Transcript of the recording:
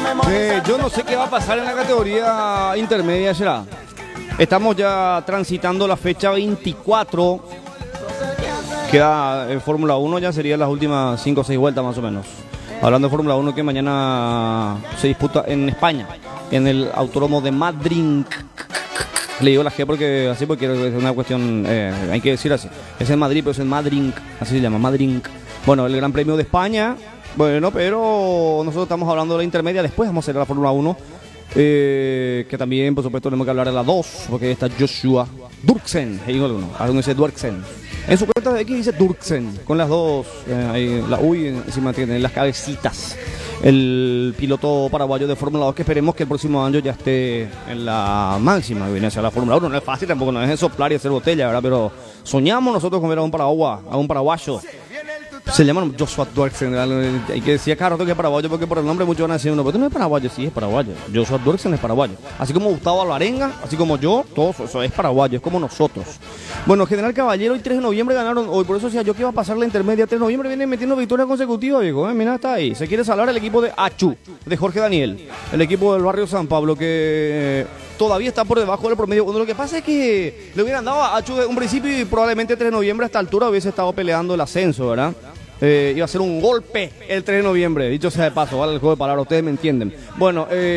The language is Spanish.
Yo no sé qué va a pasar en la categoría intermedia, será. Estamos ya transitando la fecha 24. Queda en Fórmula 1, ya serían las últimas 5 o 6 vueltas más o menos. Hablando de Fórmula 1 que mañana se disputa en España, en el Autódromo de Madrid. Le digo la G porque es una cuestión, hay que decir así. Es en Madrid, pero es en Madrid, así se llama, Madrid. Bueno, el Gran Premio de España, bueno, pero nosotros estamos hablando de la intermedia, después vamos a hacer la Fórmula 1. Que también, por supuesto, tenemos que hablar de la 2, porque está Joshua Durksen, alguno dice Durksen. En su cuenta de X dice Durksen, con las dos, ahí, la U encima tiene las cabecitas. El piloto paraguayo de Fórmula 2 que esperemos que el próximo año ya esté en la máxima, que viene hacia la Fórmula 1. No es fácil tampoco, no es soplar y hacer botella, ¿verdad? Pero soñamos nosotros con ver a un paraguayo. Se llaman Joshua Durksen. Hay que decir cada rato que es paraguayo porque por el nombre muchos van a decir uno, pero tú no es paraguayo, sí es paraguayo. Joshua Durksen es paraguayo. Así como Gustavo Alvarenga, así como yo, todo eso es paraguayo, es como nosotros. Bueno, General Caballero y 3 de noviembre ganaron hoy, por eso decía yo que iba a pasar la intermedia. 3 de noviembre viene metiendo victorias consecutivas, viejo. Mira, está ahí. Se quiere salvar el equipo de Achu, de Jorge Daniel, el equipo del barrio San Pablo, que todavía está por debajo del promedio. Lo que pasa es que le hubieran dado a Achu de un principio y probablemente 3 de noviembre a esta altura hubiese estado peleando el ascenso, ¿verdad? Iba a ser un golpe el 3 de noviembre, dicho sea de paso, ¿vale? El juego de palabras, ustedes me entienden. Bueno,